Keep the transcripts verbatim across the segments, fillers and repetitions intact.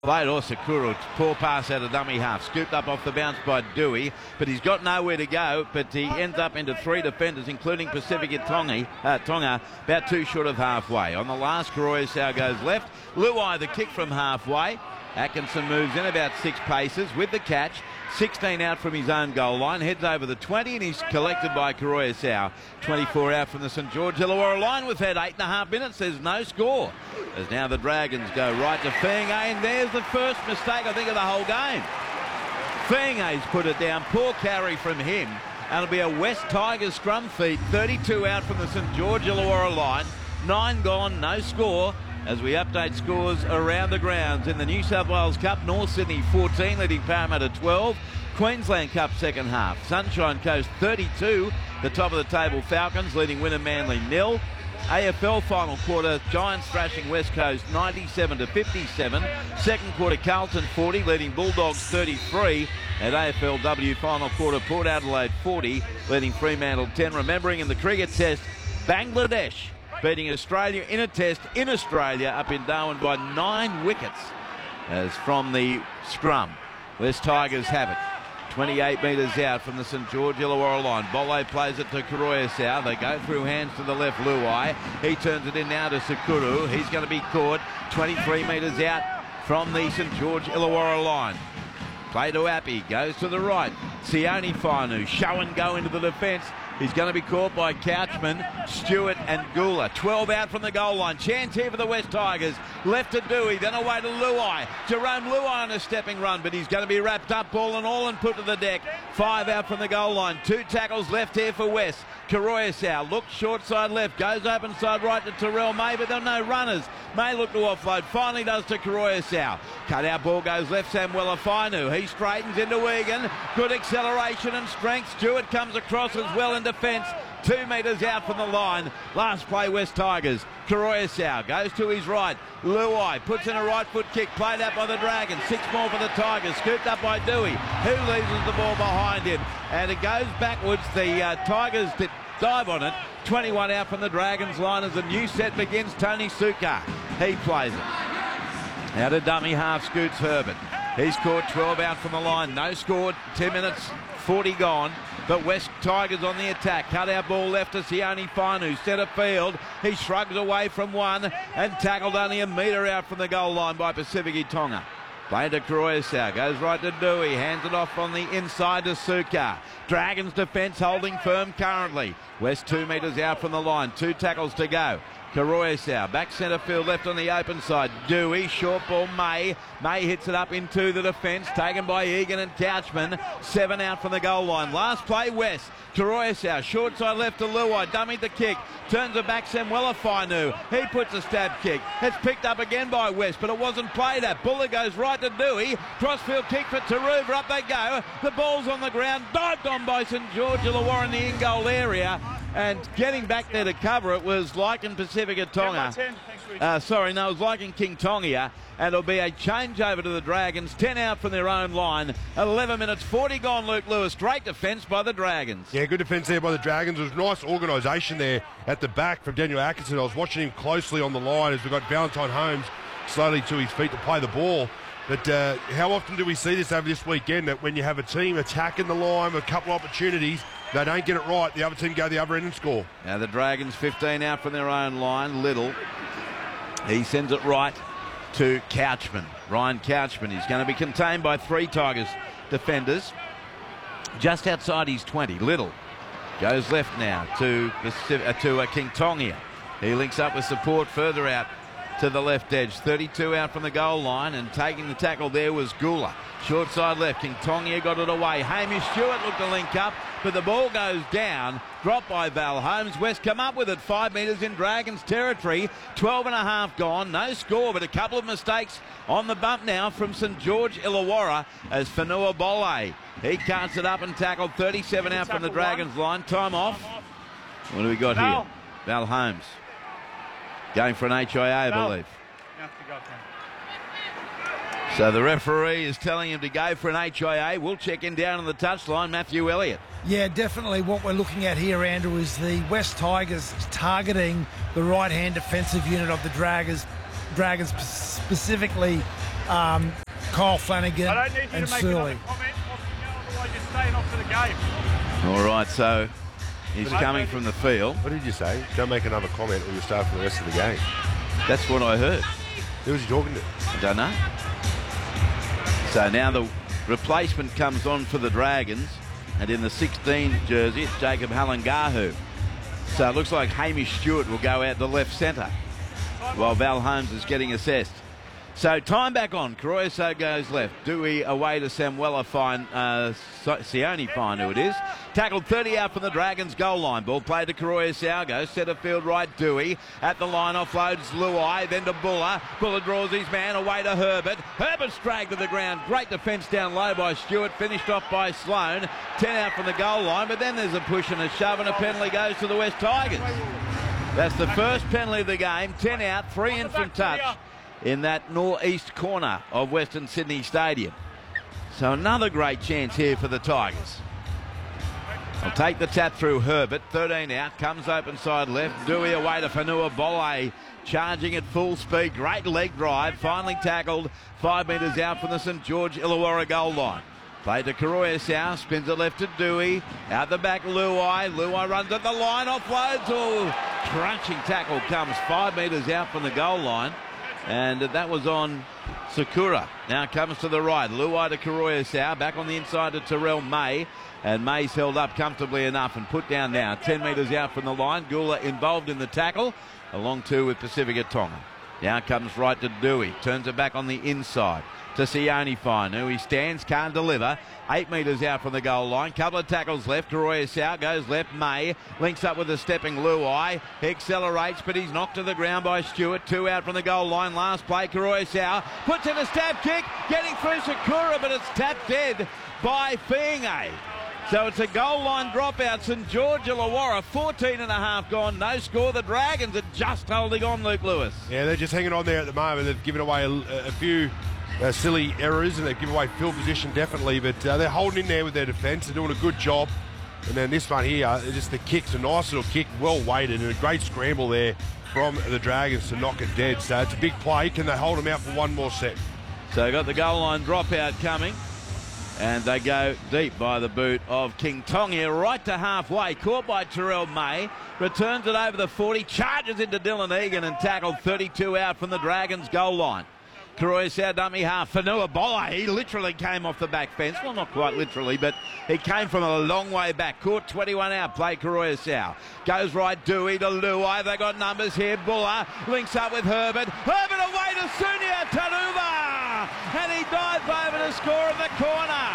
Played or Sakura, poor pass out of dummy half, scooped up off the bounce by Dewey, but he's got nowhere to go, but he ends up into three defenders, including Pacific Tonga, uh, Tonga, about two short of halfway. On the last, Koroisau goes left, Luai the kick from halfway, Atkinson moves in about six paces with the catch, sixteen out from his own goal line, heads over the twenty and he's collected by Koroisau. twenty-four out from the St George Illawarra line. We've had eight and a half minutes, there's no score. As now the Dragons go right to Feainge, and there's the first mistake I think of the whole game. Feainge's put it down, poor carry from him, and it'll be a West Tigers scrum feed. thirty-two out from the St George Illawarra line, nine gone, no score. As we update scores around the grounds in the New South Wales Cup, North Sydney fourteen leading Parramatta twelve, Queensland Cup second half, Sunshine Coast thirty-two, the top of the table Falcons leading Wynnum Manly nil. A F L final quarter, Giants thrashing West Coast ninety-seven to fifty-seven. Second quarter, Carlton forty, leading Bulldogs thirty-three. At A F L W final quarter, Port Adelaide forty, leading Fremantle ten. Remembering in the cricket test, Bangladesh beating Australia in a test in Australia up in Darwin by nine wickets. As from the scrum, West Tigers have it. twenty-eight metres out from the St George Illawarra line. Bolle plays it to Koroisau. They go through hands to the left, Luai. He turns it in now to Sakuru. He's going to be caught twenty-three metres out from the St George Illawarra line. Play to Appy, goes to the right. Sione Fainu, show and go into the defence. He's going to be caught by Couchman, Stewart and Gula. twelve out from the goal line. Chance here for the West Tigers. Left to Dewey, then away to Luai. Jerome Luai on a stepping run, but he's going to be wrapped up, ball and all, and put to the deck. Five out from the goal line. Two tackles left here for West. Koroisau looks short side left, goes open side right to Terrell May, but there are no runners. May look to offload, finally does to Koroisau. Cut out ball goes left, Samuela Fainu. He straightens into Egan. Good acceleration and strength. Stewart comes across as well in defence. Two metres out from the line. Last play, West Tigers. Koroisau goes to his right. Luai puts in a right foot kick, played out by the Dragons. Six more for the Tigers, scooped up by Dewey, who leaves the ball behind him. And it goes backwards. The uh, Tigers did dive on it. twenty-one out from the Dragons line as the new set begins. Tony Suka, he plays it. Out of dummy half scoots Herbert. He's caught twelve out from the line. No score, ten minutes, forty gone. But West Tigers on the attack. Cut out ball left to Sione Fainu. Centre field. He shrugs away from one and tackled only a metre out from the goal line by Pacific Tonga. Play to Koroisau. Goes right to Dewey. Hands it off on the inside to Suka. Dragons defence holding firm currently. West two metres out from the line. Two tackles to go. Koroisau back centre field left on the open side. Dewey, short ball, May. May hits it up into the defence, taken by Egan and Couchman. Seven out from the goal line. Last play, West. Koroisau, short side left to Luai, dummied the kick. Turns it back, Samuela Fainu. He puts a stab kick. It's picked up again by West, but it wasn't played at. Buller goes right to Dewey. Crossfield kick for Taruva. Up they go. The ball's on the ground. Dived on by St George Illawarra in the in-goal area. And getting back there to cover it was Lycan Pacifica Tonga. Uh, sorry, no, it was Lycan King Tonga. And it'll be a change over to the Dragons. ten out from their own line. eleven minutes, forty gone, Luke Lewis. Great defence by the Dragons. Yeah, good defence there by the Dragons. It was nice organisation there at the back from Daniel Atkinson. I was watching him closely on the line as we've got Valentine Holmes slowly to his feet to play the ball. But uh, how often do we see this over this weekend, that when you have a team attacking the line with a couple of opportunities, they don't get it right, the other team go the other end and score. Now the Dragons fifteen out from their own line. Little, he sends it right to Couchman. Ryan Couchman is going to be contained by three Tigers defenders. Just outside his twenty, Little goes left now to, uh, to uh, King Tonga. He links up with support further out to the left edge. thirty-two out from the goal line, and taking the tackle there was Gula. Short side left, King Tonga got it away. Hamish Stewart looked to link up, but the ball goes down. Dropped by Val Holmes. West come up with it five metres in Dragons territory. twelve and a half gone. No score, but a couple of mistakes on the bump now from St George Illawarra as Fanua Bolle. He carts it up and tackled. thirty-seven out from the Dragons line. Time off. What do we got here? Val Holmes. Going for an H I A, I believe. So the referee is telling him to go for an H I A. We'll check in down on the touchline. Matthew Elliott. Yeah, definitely what we're looking at here, Andrew, is the West Tigers targeting the right-hand defensive unit of the Dragons, Dragons specifically um, Kyle Flanagan I don't need you and to make Surley. another comment, otherwise you're staying off to the game. All right, so he's coming from the field. What did you say? Don't make another comment or you'll start for the rest of the game. That's what I heard. Who was he talking to? I don't know. So now the replacement comes on for the Dragons, and in the sixteen jersey, it's Jacob Halangahu. So it looks like Hamish Stewart will go out the left centre, while Val Holmes is getting assessed. So time back on. Caroyso goes left. Dewey away to Samuela Fine, uh, Sione Fine, who it is. Tackled thirty out from the Dragons goal line. Ball played to Caroyso. Goes centre field right. Dewey at the line offloads Luai, then to Buller. Buller draws his man away to Herbert. Herbert's dragged to the ground. Great defence down low by Stewart. Finished off by Sloan. ten out from the goal line, but then there's a push and a shove, and a penalty goes to the West Tigers. That's the first penalty of the game. ten out, three in from touch in that northeast corner of Western Sydney Stadium. So another great chance here for the Tigers. I'll take the tap through Herbert. thirteen out, comes open side left. Dewey away to Fanua Bolle, charging at full speed. Great leg drive, finally tackled five metres out from the St George Illawarra goal line. Play to Caroyso, spins it left to Dewey. Out the back, Luai. Luai runs at the line, offloads. Oh, crunching tackle comes five metres out from the goal line. And that was on Sakura. Now comes to the right. Luai to Caroyso, back on the inside to Terrell May. And May's held up comfortably enough and put down now. ten metres out from the line. Gula involved in the tackle. Along two with Pacifica Tonga. Now comes right to Dewey. Turns it back on the inside to Sione Fine, who he stands, can't deliver. Eight metres out from the goal line. Couple of tackles left. Caroyso goes left. May links up with the stepping Luai. He accelerates, but he's knocked to the ground by Stewart. Two out from the goal line. Last play, Caroyso puts in a stab kick, getting through Sakura, but it's tapped dead by Fienge. So it's a goal line dropout. St George Illawarra, fourteen and a half gone, no score. The Dragons are just holding on, Luke Lewis. Yeah, they're just hanging on there at the moment. They've given away a, a few uh, silly errors, and they've given away field position definitely, but uh, they're holding in there with their defence. They're doing a good job. And then this one here, just the kick's a nice little kick, well weighted, and a great scramble there from the Dragons to knock it dead. So it's a big play. Can they hold them out for one more set? So got the goal line dropout coming. And they go deep by the boot of King Tonga, right to halfway, caught by Terrell May, returns it over the forty, charges into Dylan Egan and tackled thirty-two out from the Dragons goal line. Caroyso dummy half. Fanua Bolle, he literally came off the back fence. Well, not quite literally, but he came from a long way back. Caught twenty-one out, play Caroyso. Goes right, Dewey to Luai. They got numbers here. Buller links up with Herbert. Herbert away to Sunia Taruva. And he dives over to score in the corner.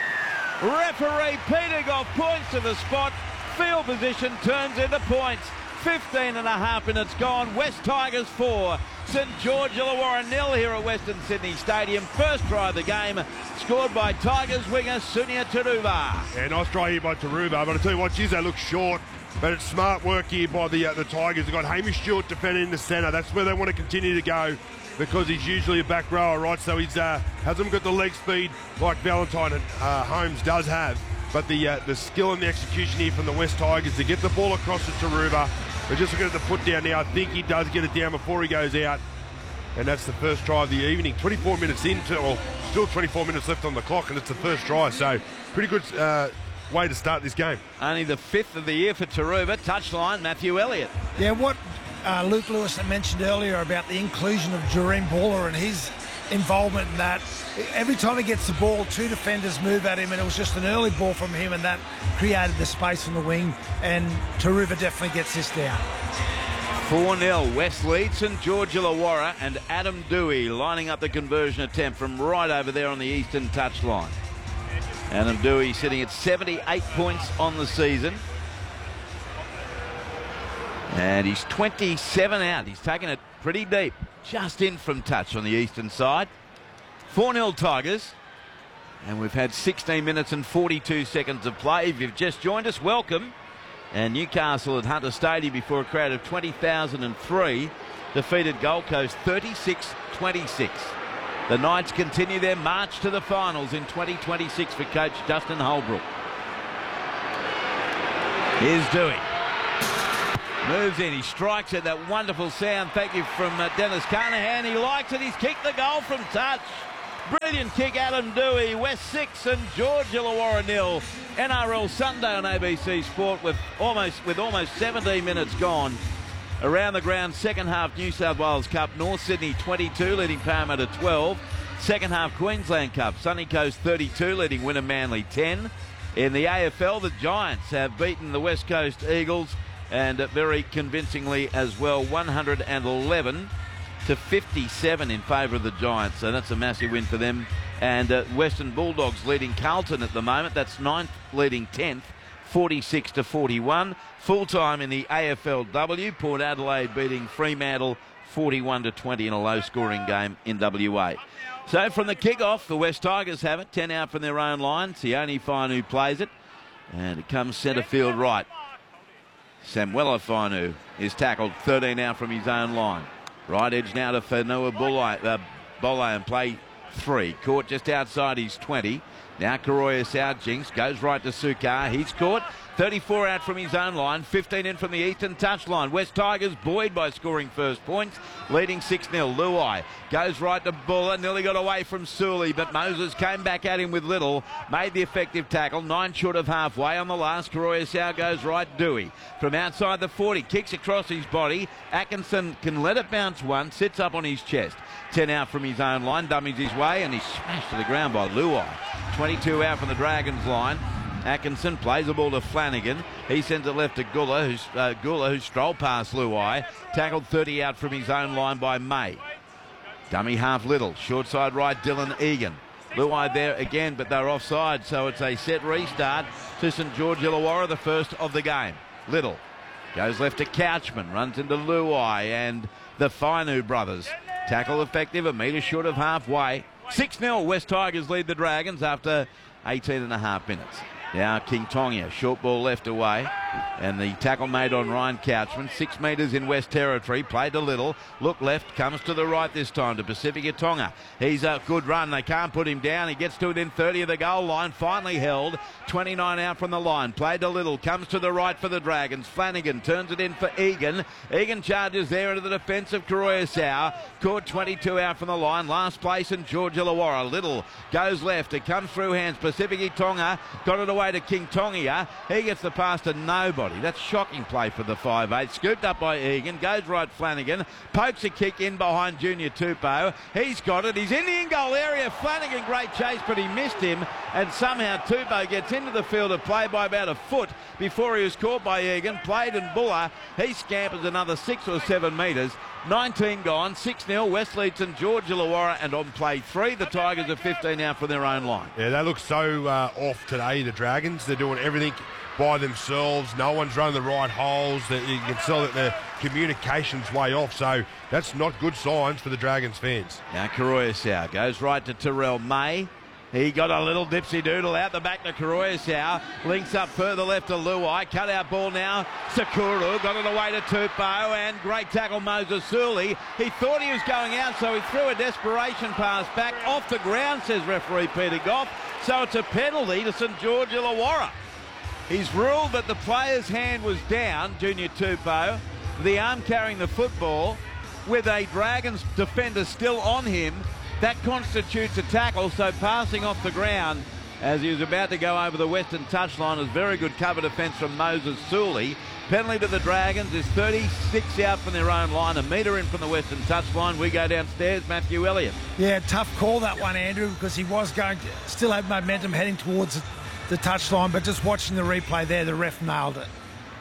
Referee Peter Goff points to the spot. Field position turns into points. fifteen and a half minutes gone. West Tigers four. St George Illawarra nil here at Western Sydney Stadium. First try of the game scored by Tigers winger Sunia Taruva. Yeah, nice try here by Taruva. But I tell you what, geez, they look short. But it's smart work here by the uh, the Tigers. They've got Hamish Stewart defending in the centre. That's where they want to continue to go, because he's usually a back rower, right? So he's uh, hasn't got the leg speed like Valentine and uh, Holmes does have. But the uh, the skill and the execution here from the West Tigers to get the ball across to Taruva. They're just looking at the put down now. I think he does get it down before he goes out. And that's the first try of the evening. twenty-four minutes into, or still twenty-four minutes left on the clock, and it's the first try. So pretty good uh, way to start this game. Only the fifth of the year for Taruva. Touchline, Matthew Elliott. Yeah, what uh, Luke Lewis had mentioned earlier about the inclusion of Jareem Buller and his involvement in that. Every time he gets the ball, two defenders move at him, and it was just an early ball from him, and that created the space on the wing, and Taruva definitely gets this down. four nil, West leads St George Illawarra, and Adam Dewey lining up the conversion attempt from right over there on the eastern touchline. Adam Dewey sitting at seventy-eight points on the season. And he's twenty-seven out. He's taken it pretty deep, just in from touch on the eastern side. four nil Tigers. And we've had sixteen minutes and forty-two seconds of play. If you've just joined us, welcome. And Newcastle at Hunter Stadium before a crowd of twenty thousand three defeated Gold Coast thirty-six twenty-six. The Knights continue their march to the finals in twenty twenty-six for coach Dustin Holbrook. Here's Dewey. Moves in, he strikes it, that wonderful sound. Thank you from uh, Dennis Carnahan. He likes it, he's kicked the goal from touch. Brilliant kick, Adam Dewey. West six and George Illawarra nil. N R L Sunday on A B C Sport with almost with almost seventeen minutes gone. Around the ground, second half New South Wales Cup, North Sydney twenty-two, leading Parramatta twelve. Second half Queensland Cup, Sunny Coast thirty-two, leading Wynnum Manly ten. In the A F L, the Giants have beaten the West Coast Eagles, and very convincingly as well, one hundred eleven to fifty-seven in favour of the Giants. So that's a massive win for them. And uh, Western Bulldogs leading Carlton at the moment. That's ninth, leading tenth, forty-six to forty-one. Full time in the A F L W. Port Adelaide beating Fremantle forty-one to twenty in a low-scoring game in W A. So from the kick-off, the West Tigers have it. ten out from their own line. Sione Fainu plays it. And it comes centre field right. Samuela Fainu is tackled thirteen out from his own line. Right edge now to Whenua Bulai, uh, Bolai and play three. Caught just outside his twenty. Now Karoya South-Jinks goes right to Sukar. He's caught. thirty-four out from his own line. fifteen in from the eastern touchline. West Tigers buoyed by scoring first points. Leading six nil. Luai goes right to Buller. Nearly got away from Sully, but Moses came back at him with little. Made the effective tackle. Nine short of halfway on the last. Karoya South goes right. Dewey from outside the forty. Kicks across his body. Atkinson can let it bounce one. Sits up on his chest. ten out from his own line. Dummies his way and he's smashed to the ground by Luai. twenty-two out from the Dragons line. Atkinson plays the ball to Flanagan. He sends it left to Gula, who's, uh, Gula, who strolled past Luai. Tackled thirty out from his own line by May. Dummy half Little. Short side right, Dylan Egan. Luai there again, but they're offside, so it's a set restart to St George Illawarra, the first of the game. Little goes left to Couchman, runs into Luai and the Fainu brothers. Tackle effective, a metre short of halfway. six nil, West Tigers lead the Dragons after eighteen and a half minutes. Now King Tongia, short ball left away, and the tackle made on Ryan Couchman. Six metres in West Territory, played a little, look left, comes to the right this time to Pacifica Tonga. He's a good run, they can't put him down. He gets to within thirty of the goal line, finally held. twenty-nine out from the line, played a little, comes to the right for the Dragons. Flanagan turns it in for Egan. Egan charges there into the defence of Karoya Sau. Caught twenty-two out from the line, last place in George Illawarra. Little goes left, it comes through hands. Pacifica Tonga got it away to King Tongia. He gets the pass to nobody. That's shocking play for the five eight. Scooped up by Egan. Goes right Flanagan. Pokes a kick in behind Junior Tupou. He's got it. He's in the in-goal area. Flanagan, great chase, but he missed him. And somehow Tupou gets into the field of play by about a foot before he was caught by Egan. Played in Buller. He scampers another six or seven metres. nineteen gone. six nil. West leads and George Illawarra, and on play three, the Tigers are fifteen out from their own line. Yeah, they look so uh, off today, the Dragons. They're doing everything by themselves. No one's running the right holes. They, you can tell that their communication's way off, so that's not good signs for the Dragons fans. Now Karoya Sau goes right to Terrell May. He got a little dipsy doodle out the back to Karoya Sau. Links up further left to Luai. Cut out ball now. Sakuru got it away to Tupou, and great tackle Moses Sully. He thought he was going out, so he threw a desperation pass back off the ground, says referee Peter Goff. So it's a penalty to St George Illawarra. He's ruled that the player's hand was down, Junior Tupou, the arm carrying the football, with a Dragons defender still on him. That constitutes a tackle, so passing off the ground as he was about to go over the western touchline. Was very good cover defence from Moses Sully. Penalty to the Dragons is thirty-six out from their own line, a metre in from the western touchline. We go downstairs, Matthew Elliott. Yeah, tough call that one, Andrew, because he was going to still have momentum heading towards the touchline, but just watching the replay there, the ref nailed it.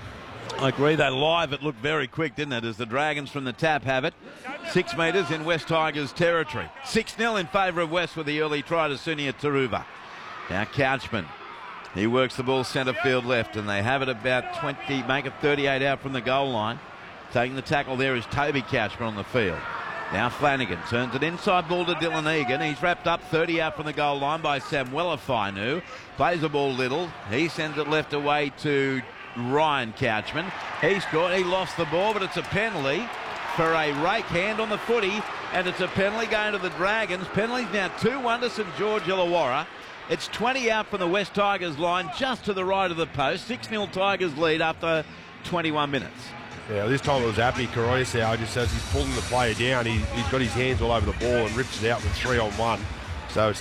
I agree, that live, it looked very quick, didn't it, as the Dragons from the tap have it. Six metres in West Tigers territory. six nil in favour of West with the early try to Sunia Taruva. Now Couchman, he works the ball centre field left, and they have it about twenty, make it thirty-eight out from the goal line. Taking the tackle there is Toby Couchman on the field. Now Flanagan turns it inside ball to Dylan Egan. He's wrapped up thirty out from the goal line by Samuela Fainu. Plays the ball little. He sends it left away to Ryan Couchman. He scored. He lost the ball, but it's a penalty for a rake hand on the footy, and it's a penalty going to the Dragons. Penalties now two one to St George Illawarra. It's twenty out from the West Tigers line, just to the right of the post. six nil Tigers lead after twenty-one minutes. Yeah, well, this time it was Appy. Koroyasau just as he's pulling the player down, he, he's got his hands all over the ball and rips it out with three on one. So it's